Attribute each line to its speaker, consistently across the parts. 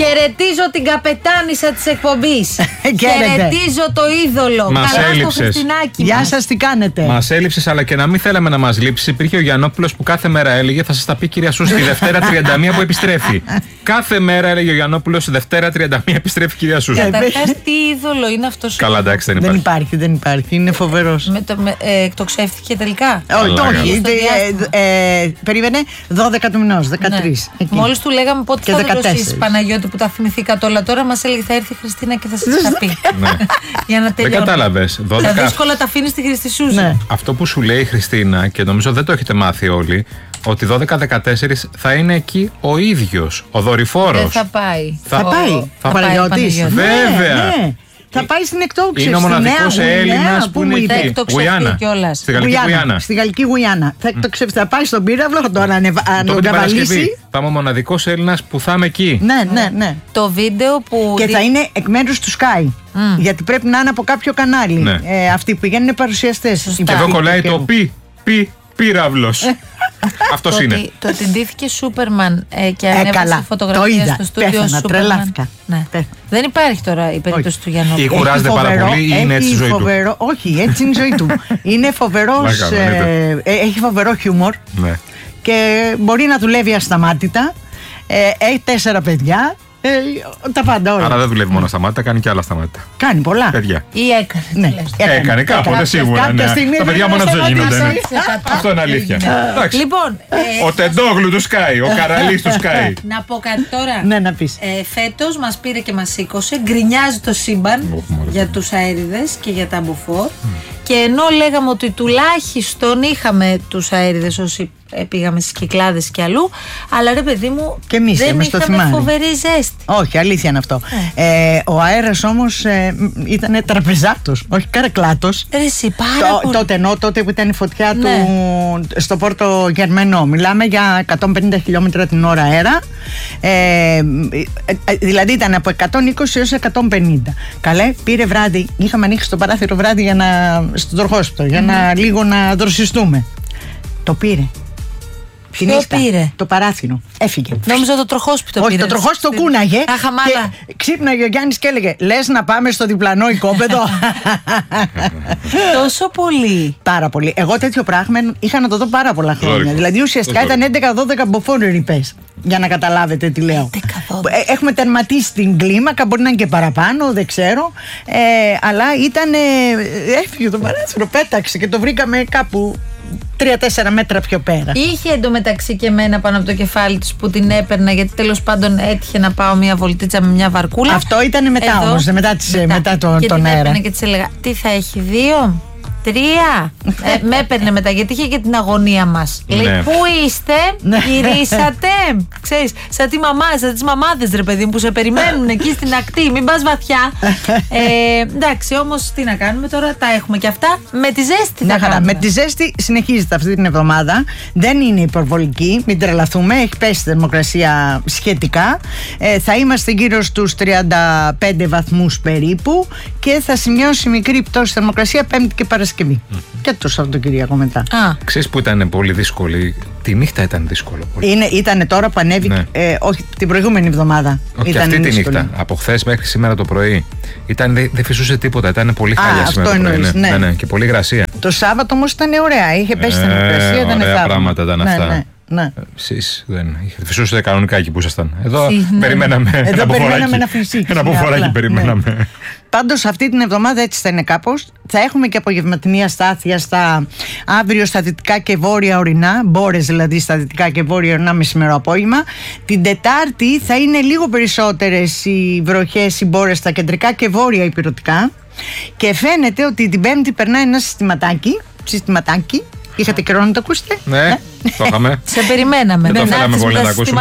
Speaker 1: Χαιρετίζω την καπετάνισσα της εκπομπής. Χαιρετίζω το είδωλο.
Speaker 2: Μας έλειψες.
Speaker 3: Γεια σας, τι κάνετε?
Speaker 2: Μας έλειψες, αλλά και να μην θέλαμε να μας λείψεις. Υπήρχε ο Γιαννόπουλος που κάθε μέρα έλεγε θα σας τα πει κυρία Σου τη Δευτέρα 31 που επιστρέφει. Κάθε μέρα έλεγε ο Γιαννόπουλος Δευτέρα 31 επιστρέφει κυρία Σου.
Speaker 1: Καταρχάς, τι είδωλο είναι αυτός?
Speaker 2: Καλά, εντάξει,
Speaker 3: δεν υπάρχει. Είναι φοβερός.
Speaker 1: Εκτοξεύτηκε τελικά?
Speaker 3: Όχι. Περίμενε 12 του μηνός, 13.
Speaker 1: Μόλις του λέγαμε πότε θα δροσίσεις, Παναγιώτη, που τα θυμηθήκατε όλα. Τώρα μας έλεγε θα έρθει η Χριστίνα και θα σας τα πει. Για να τελειώνει.
Speaker 2: Δεν κατάλαβες.
Speaker 1: Δύσκολα τα αφήνεις στη Χριστή Σούζα.
Speaker 2: Αυτό που σου λέει η Χριστίνα, και νομίζω δεν το έχετε μάθει όλοι, ότι 12-14 θα είναι εκεί ο ίδιος, ο δορυφόρος.
Speaker 1: Δεν θα πάει.
Speaker 3: Θα πάει. Παναγιώτης.
Speaker 2: Βέβαια.
Speaker 3: Θα πάει στην εκτόξευση.
Speaker 2: Είναι ο μοναδικός Έλληνας που είναι εκεί.
Speaker 1: Γουιάννα.
Speaker 3: Στη Γαλλική Γουιάννα. Θα εκτοξευθεί. Θα πάει στον πύραυλο, θα το ανεβαλίσει.
Speaker 2: Θα είμαι ο μοναδικός Έλληνας που θα είμαι εκεί.
Speaker 3: Ναι.
Speaker 1: Το βίντεο που.
Speaker 3: Και θα είναι εκ μέρους του Sky. Γιατί πρέπει να είναι από κάποιο κανάλι. Αυτοί που πηγαίνουν είναι παρουσιαστές.
Speaker 2: Και εδώ κολλάει το πύραυλος. Αυτός είναι.
Speaker 1: Το ότι ντύθηκε Σούπερμαν και ανέβασε φωτογραφία στο στούντιο Σούπερμαν.
Speaker 3: Τρελάθηκα.
Speaker 1: Δεν υπάρχει τώρα η περίπτωση του Γιαννόπουλου.
Speaker 2: Ή κουράζεται πάρα πολύ ή είναι έτσι η ζωή του.
Speaker 3: Όχι, έτσι είναι η ζωή του. Είναι φοβερός. Έχει φοβερό χιούμορ. Και μπορεί να δουλεύει ασταμάτητα. Έχει 4 παιδιά. Τα πάντα όλα.
Speaker 2: Άρα δεν δουλεύει μόνο σταμάτητα, κάνει και άλλα σταμάτητα.
Speaker 3: Κάνει πολλά.
Speaker 2: Παιδιά.
Speaker 1: Ή έκανε.
Speaker 2: Έκανε κάποτε σίγουρα. Τα παιδιά μόνο δεν γίνονται. Αυτό είναι αλήθεια.
Speaker 1: Λοιπόν.
Speaker 2: Ο Τεντόγλου του Sky, ο Καραλής του Sky.
Speaker 1: Να πω κάτι τώρα.
Speaker 3: Ναι, να πεις.
Speaker 1: Φέτος μας πήρε και μας σήκωσε. Γκρινιάζει το σύμπαν για τους αέριδες και για τα μπουφόρ. Και ενώ λέγαμε ότι τουλάχιστον είχαμε τους αέριδες όσοι πήγαμε στις Κυκλάδες και αλλού, αλλά ρε παιδί μου,
Speaker 3: και εμείς
Speaker 1: δεν είχαμε φοβερή ζέστη.
Speaker 3: Όχι, αλήθεια είναι αυτό. Ο αέρας όμως ήταν τραπεζάτος, όχι καρακλάτος.
Speaker 1: Εσύ, πάρα πολύ.
Speaker 3: Τότε που ήταν η φωτιά του στο Πόρτο Γερμενό. Μιλάμε για 150 χιλιόμετρα την ώρα αέρα. Δηλαδή ήταν από 120 έως 150. Καλέ, πήρε βράδυ, είχαμε ανοίξει το παράθυρο βράδυ στο τροχόσπιτο για να λίγο να δροσιστούμε. Το πήρε.
Speaker 1: Ποιο πήρε?
Speaker 3: Το παράθυρο. Έφυγε.
Speaker 1: Νόμιζα το τροχόσπιτο πήρε.
Speaker 3: Όχι, το τροχόσπιτο κούναγε. Και ξύπναγε ο Γιάννης και έλεγε λες να πάμε στο διπλανό οικόπεδο?
Speaker 1: Τόσο πολύ.
Speaker 3: Πάρα πολύ. Εγώ τέτοιο πράγμα είχα να το δω πάρα πολλά χρόνια. Δηλαδή ουσιαστικά ήταν 11-12 μποφόροι ρηπές. Για να καταλάβετε τι λέω. Έχουμε τερματίσει την κλίμακα, μπορεί να είναι και παραπάνω, δεν ξέρω. Αλλά ήταν. Έφυγε το παράθυρο, πέταξε και το βρήκαμε κάπου 3-4 μέτρα πιο πέρα. Είχε
Speaker 1: εντωμεταξύ και εμένα πάνω από το κεφάλι της που την έπαιρνα, γιατί τέλος πάντων έτυχε να πάω μια βολτίτσα με μια βαρκούλα.
Speaker 3: Αυτό ήταν μετά όμως, μετά τον αέρα.
Speaker 1: Και της έλεγα, τι θα έχει, 2, 3. Με έπαιρνε μετά, γιατί είχε και την αγωνία μας. Λέει, πού είστε, γυρίσατε? Ξέρεις, σαν τις μαμάδες ρε παιδί μου που σε περιμένουν εκεί στην ακτή, μην πας βαθιά. Εντάξει, όμως τι να κάνουμε τώρα, τα έχουμε και αυτά. Με τη ζέστη θα κάνουμε.
Speaker 3: Με τη ζέστη συνεχίζεται αυτή την εβδομάδα. Δεν είναι υπερβολική, μην τρελαθούμε. Έχει πέσει η θερμοκρασία σχετικά. Θα είμαστε γύρω στους 35 βαθμούς περίπου και θα σημειώσει μικρή πτώση θερμοκρασία Πέμπτη και Παρασκευή. Και το Σαββατοκύριακο μετά.
Speaker 2: Ξέρεις που ήταν πολύ δύσκολη? Τη νύχτα ήταν δύσκολο.
Speaker 3: Ήτανε τώρα που ανέβηκε. Όχι, την προηγούμενη εβδομάδα.
Speaker 2: Όχι, αυτή τη νύχτα. Από χθες μέχρι σήμερα το πρωί. Δεν φυσούσε τίποτα. Ήταν πολύ χάλια σήμερα το πρωί. Ναι, και πολύ υγρασία.
Speaker 3: Το Σάββατο όμως ήταν ωραία. Είχε πέσει την υγρασία. Ήταν
Speaker 2: ωραία πράγματα ήταν αυτά.
Speaker 3: Ναι.
Speaker 2: Εσείς δεν φυσούσατε κανονικά εκεί που ήσασταν. Εδώ περιμέναμε ένα αποφοράκι. Περιμέναμε.
Speaker 3: Πάντως αυτή την εβδομάδα έτσι θα είναι κάπως. Θα έχουμε και απογευματινή αστάθεια αύριο στα δυτικά και βόρεια ορεινά. Μπόρες δηλαδή στα δυτικά και βόρεια ορεινά μεσημερό απόγευμα. Την Τετάρτη θα είναι λίγο περισσότερες οι βροχές, οι μπόρες στα κεντρικά και βόρεια ηπειρωτικά. Και φαίνεται ότι την Πέμπτη περνάει ένα συστηματάκι. Είχατε καιρό να το ακούσετε?
Speaker 2: Ναι, το είχαμε.
Speaker 1: Σε περιμέναμε.
Speaker 2: Δεν το θέλαμε πολύ να το ακούσουμε.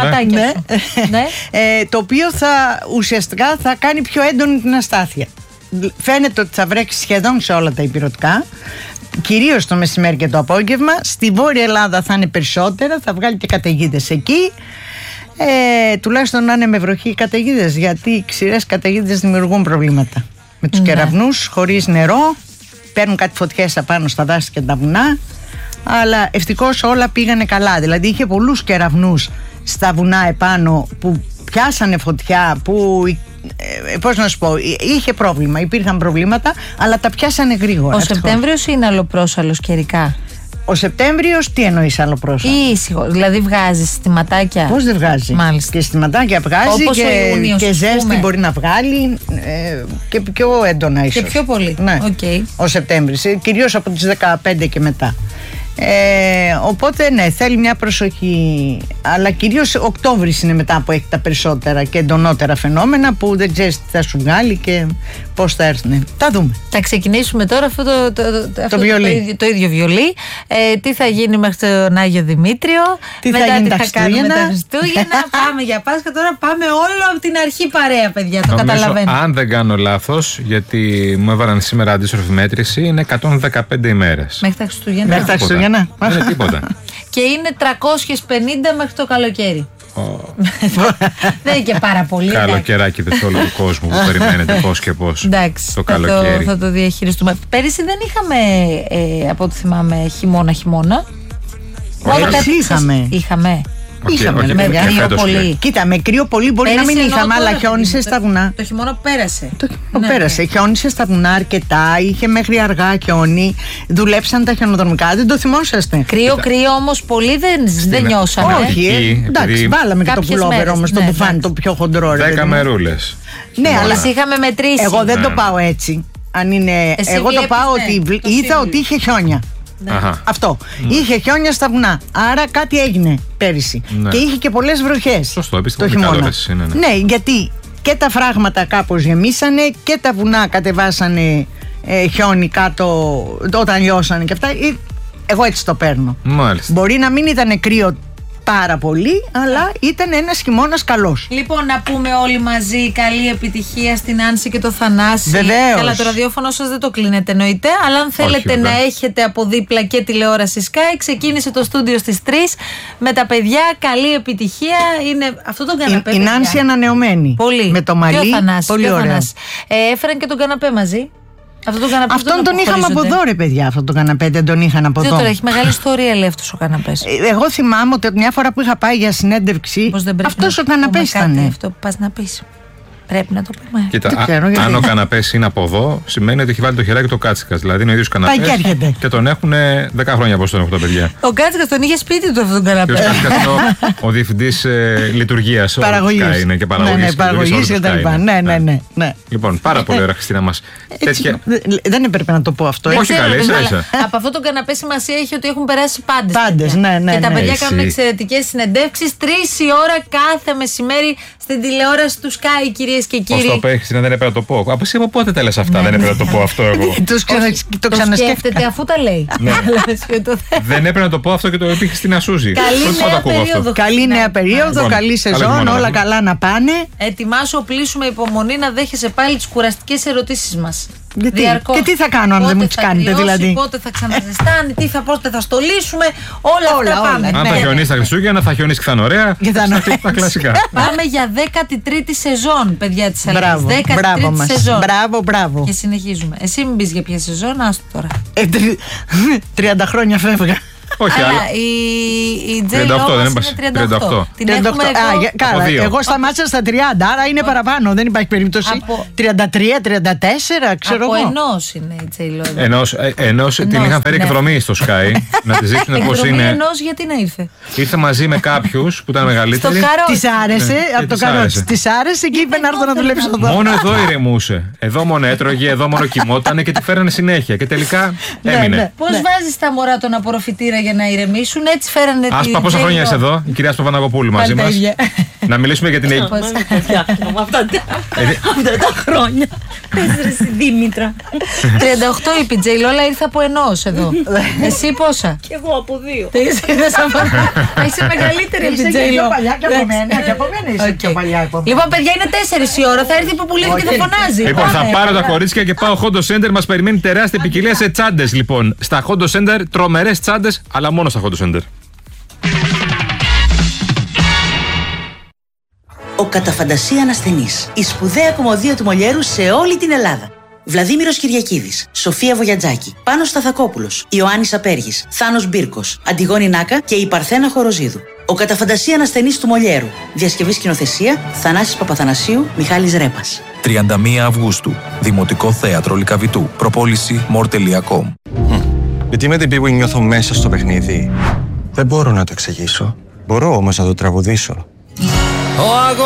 Speaker 3: Το οποίο ουσιαστικά θα κάνει πιο έντονη την αστάθεια. Φαίνεται ότι θα βρέξει σχεδόν σε όλα τα ηπειρωτικά, κυρίως το μεσημέρι και το απόγευμα. Στη Βόρεια Ελλάδα θα είναι περισσότερα, θα βγάλει και καταιγίδες εκεί. Τουλάχιστον να είναι με βροχή καταιγίδες, γιατί οι ξηρές καταιγίδες δημιουργούν προβλήματα. Με τους κεραυνούς, χωρίς νερό, παίρνουν κάτι φωτιές απάνω στα δάση και τα βουνά. Αλλά ευτυχώς όλα πήγανε καλά. Δηλαδή είχε πολλούς κεραυνούς στα βουνά επάνω που πιάσανε φωτιά που, πώς να σου πω, είχε πρόβλημα, υπήρχαν προβλήματα, αλλά τα πιάσανε γρήγορα.
Speaker 1: Ο Σεπτέμβριος είναι αλλοπρόσαλλος καιρικά?
Speaker 3: Ο Σεπτέμβριος, τι εννοείς αλλοπρόσαλλο?
Speaker 1: Ήσυχο, δηλαδή βγάζει στιματάκια.
Speaker 3: Πώς δεν βγάζει?
Speaker 1: Μάλιστα.
Speaker 3: Και στιματάκια βγάζει και ζέστη μπορεί να βγάλει και πιο έντονα ίσως.
Speaker 1: Και πιο πολύ.
Speaker 3: Ναι.
Speaker 1: Okay.
Speaker 3: Ο Σεπτέμβρης, κυρίως από τις 15 και μετά. Οπότε ναι, θέλει μια προσοχή, αλλά κυρίως Οκτώβρης είναι μετά που έχει τα περισσότερα και εντονότερα φαινόμενα που δεν ξέρεις τι θα σου βγάλει και πώς θα έρθουν. Τα δούμε.
Speaker 1: Θα ξεκινήσουμε τώρα αυτό
Speaker 3: το
Speaker 1: ίδιο βιολί. Τι θα γίνει μέχρι τον Άγιο Δημήτριο,
Speaker 3: τι μετά θα γίνει
Speaker 1: τι θα κάνουμε τα Χριστούγεννα. Πάμε για Πάσχα, τώρα πάμε όλο από την αρχή παρέα, παιδιά, το καταλαβαίνω.
Speaker 2: Αν δεν κάνω λάθος, γιατί μου έβαλαν σήμερα αντίστροφη μέτρηση, είναι 115 ημέρες
Speaker 1: μέχρι τα Χριστούγεννα.
Speaker 2: Δεν είναι τίποτα.
Speaker 1: Και είναι 350 μέχρι το καλοκαίρι. Δεν είναι και πάρα πολύ.
Speaker 2: Καλοκαιράκι δεν σε όλο τον κόσμο που περιμένετε πώς και πώς.
Speaker 1: Εντάξει,
Speaker 2: το καλοκαίρι.
Speaker 1: Θα το διαχειριστούμε. Πέρυσι δεν είχαμε, από ό,τι θυμάμαι, χειμώνα.
Speaker 3: Όχι, είχαμε.
Speaker 1: Είχαμε με κρύο πολύ.
Speaker 3: Κοίτα, με κρύο πολύ μπορεί να μην είχαμε, αλλά χιόνισε στα βουνά.
Speaker 1: Το χειμώνα πέρασε.
Speaker 3: Πέρασε. Χιόνισε στα βουνά αρκετά, είχε μέχρι αργά χιόνι. Δουλέψαν τα χιονοδρομικά, δεν το θυμόσαστε?
Speaker 1: Κρύο όμως πολύ δεν νιώσαμε.
Speaker 3: Όχι, εντάξει, βάλαμε και το πουλόβερ όμως, το μπουφάνι το πιο χοντρό.
Speaker 2: 10 μερούλες.
Speaker 1: Ναι, αλλά είχαμε μετρήσει.
Speaker 3: Εγώ δεν το πάω έτσι. Εγώ το πάω ότι είδα ότι είχε χιόνια. Αυτό. Είχε χιόνια στα βουνά. Άρα κάτι έγινε πέρυσι. Και είχε και πολλές βροχές.
Speaker 2: Σωστό, επιστημονικά είναι.
Speaker 3: Ναι, γιατί και τα φράγματα κάπως γεμίσανε και τα βουνά κατεβάσανε χιόνι κάτω όταν λιώσανε και αυτά. Εγώ έτσι το παίρνω.
Speaker 2: Μάλιστα.
Speaker 3: Μπορεί να μην ήταν κρύο πάρα πολύ, αλλά ήταν ένας χειμώνας καλός.
Speaker 1: Λοιπόν, να πούμε όλοι μαζί καλή επιτυχία στην Άνση και το Θανάση.
Speaker 3: Βεβαίως.
Speaker 1: Καλά, το ραδιόφωνο σας δεν το κλείνετε εννοείται, αλλά αν θέλετε να έχετε από δίπλα και τηλεόραση Sky, ξεκίνησε το στούντιο στις 3 με τα παιδιά. Καλή επιτυχία. Είναι αυτό το καναπέ.
Speaker 3: Η Νάνση ανανεωμένη.
Speaker 1: Πολύ.
Speaker 3: Με το μαλλί. Πολύ ωραία.
Speaker 1: Έφεραν και τον καναπέ μαζί.
Speaker 3: Αυτόν τον είχαμε από εδώ, ρε παιδιά. Αυτόν τον καναπέ δεν τον είχαν από εδώ.
Speaker 1: Τώρα έχει μεγάλη ιστορία, λέει, αυτός ο καναπές.
Speaker 3: Εγώ θυμάμαι ότι μια φορά που είχα πάει για συνέντευξη, αυτός ο καναπές ήταν.
Speaker 1: Αυτό που πας να πεις. Πρέπει να το πούμε.
Speaker 2: Κοίτα, αν ο καναπές είναι από εδώ, σημαίνει ότι έχει βάλει το χεράκι του Κάτσικας. Δηλαδή είναι ο ίδιος καναπές. Και τον έχουν 10 χρόνια από τον έχουν τα παιδιά.
Speaker 1: Ο Κάτσικας τον είχε σπίτι του αυτόν τον καναπέ.
Speaker 2: Ο Κάτσικας είναι ο διευθυντής λειτουργίας.
Speaker 3: Παραγωγής.
Speaker 2: Είναι και παραγωγής
Speaker 3: και τα λοιπά. Ναι.
Speaker 2: Λοιπόν, πάρα πολύ ωραία, Χριστίνα μας.
Speaker 3: Δεν έπρεπε να το πω αυτό.
Speaker 2: Όχι καλά, ίσα.
Speaker 1: Από αυτόν τον καναπέ σημασία έχει ότι έχουν περάσει πάντες.
Speaker 3: Πάντες, ναι.
Speaker 1: Και τα παιδιά κάνουν εξαιρετικές συνεντεύξεις 3 η ώρα κάθε μεσημέρι στην τηλεόραση του Sky, κυρίες και κύριοι.
Speaker 2: Πώς το πέχεις, δεν έπρεπε να το πω. Από εσύ από πότε τα λες αυτά, δεν έπρεπε να το πω αυτό εγώ.
Speaker 3: Το
Speaker 1: ξανασκέφτεται αφού τα λέει.
Speaker 2: Δεν έπρεπε να το πω αυτό και το έπιχε στην Ασούζη.
Speaker 3: Καλή νέα περίοδο, καλή σεζόν, όλα καλά να πάνε.
Speaker 1: Ετοιμάσου, οπλίσουμε υπομονή να δέχεσαι πάλι τις κουραστικές ερωτήσεις μας.
Speaker 3: Και τι θα κάνω αν δεν μου τις κάνετε, δηλαδή?
Speaker 1: Πότε θα ξαναζεστάνει, πότε θα στολίσουμε, όλα αυτά πάμε.
Speaker 2: Αν θα χιονίσει τα Χριστούγεννα, θα χιονίσει και θα είναι ωραία. Τα κλασικά.
Speaker 1: Πάμε για 13η σεζόν, παιδιά της Αλήθειας.
Speaker 3: 13η σεζόν. Μπράβο.
Speaker 1: Και συνεχίζουμε. Εσύ μην πεις για ποια σεζόν, άστο τώρα.
Speaker 3: 30 χρόνια φεύγα.
Speaker 2: Όχι,
Speaker 1: αλλά η Τζέι Λό είναι 38. Την έχουμε
Speaker 3: Καλά, εγώ σταμάτησα στα 30, άρα είναι παραπάνω, δεν υπάρχει περίπτωση. 33, 34, ξέρω εγώ.
Speaker 1: Από ενός είναι η Τζέι Λό.
Speaker 2: Ενός την είχαν φέρει εκδρομή στο Sky, να τη δείχνουν πώς είναι.
Speaker 1: Ενός γιατί να ήρθε?
Speaker 2: Ήρθε μαζί με κάποιους που ήταν μεγαλύτεροι.
Speaker 3: Της άρεσε, από το καρότσι. Της άρεσε και είπε να έρθω να δουλέψω εδώ.
Speaker 2: Μόνο εδώ ηρεμούσε. Εδώ μόνο έτρωγε, εδώ μόνο κοιμότανε και τη φέρανε συνέχεια. Και τελικά έμεινε.
Speaker 1: Πώς βάζεις τα μωρά τον απορροφητήρα για να ηρεμήσουν, έτσι φέρανε την.
Speaker 2: Άσπα, πόσα χρόνια είσαι εδώ, η κυρία Παπαναγοπούλου μαζί μας. Να μιλήσουμε για την
Speaker 1: Αυτά τα χρόνια. Πες ρε εσύ Δήμητρα. 38 είπε η Τζέι Λόλα, ήρθα από ενός εδώ. Εσύ πόσα?
Speaker 4: Κι εγώ από 2.
Speaker 1: Είσαι μεγαλύτερη από την Τζέι Λόλα.
Speaker 3: Και από μένα είσαι πιο παλιά από μένα.
Speaker 1: Λοιπόν, παιδιά, είναι 4 η ώρα. Θα έρθει η Ποπουλίδη και θα φωνάζει.
Speaker 2: Λοιπόν, θα πάρω τα κορίτσια και πάω Hondo Center. Μας περιμένει τεράστια ποικιλία σε τσάντες. Λοιπόν, στα Hondo Center, τρομερές τσάντες, αλλά μόνο στα Hondo Center.
Speaker 5: Ο κατά φαντασία ανασθενής. Η σπουδαία κομμωδία του Μολιέρου σε όλη την Ελλάδα. Βλαδίμηρος Κυριακίδης, Σοφία Βογιατζάκη, Πάνος Σταθακόπουλος, Ιωάννης Απέργης, Θάνος Μπύρκος, Αντιγόνη Νάκα και η Παρθένα Χοροζίδου. Ο κατά φαντασία ανασθενής του Μολιέρου. Διασκευή σκηνοθεσία Θανάσης Παπαθανασίου, Μιχάλης Ρέπας.
Speaker 4: 31 Αυγούστου. Δημοτικό Θέατρο Λυκαβητού. Προπόληση more.com.
Speaker 6: Γιατί με την πίγου νιώθω μέσα στο παιχνίδι. Δεν μπορώ να το εξηγήσω. Μπορώ όμως να το τραγουδήσω.